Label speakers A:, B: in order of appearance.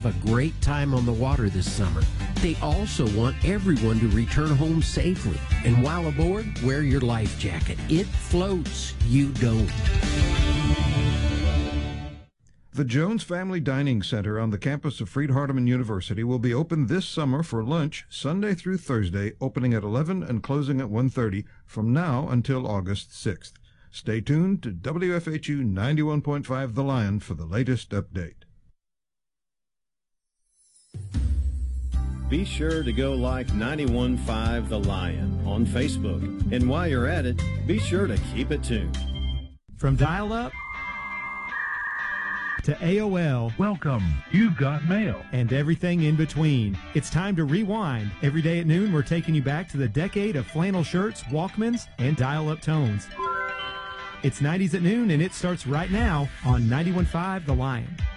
A: A great time on the water this summer. They also want everyone to return home safely. And while aboard, wear your life jacket. It floats. You don't.
B: The Jones Family Dining Center on the campus of Freed-Hardeman University will be open this summer for lunch Sunday through Thursday, opening at 11 and closing at 1:30 from now until August 6th. Stay tuned to WFHU 91.5 The Lion for the latest update.
C: Be sure to go like 91.5 The Lion on Facebook. And while you're at it, be sure to keep it tuned.
D: From dial-up to AOL.
E: Welcome. You've got mail.
D: And everything in between. It's time to rewind. Every day at noon, we're taking you back to the decade of flannel shirts, Walkmans, and dial-up tones. It's 90s at noon, and it starts right now on 91.5 The Lion.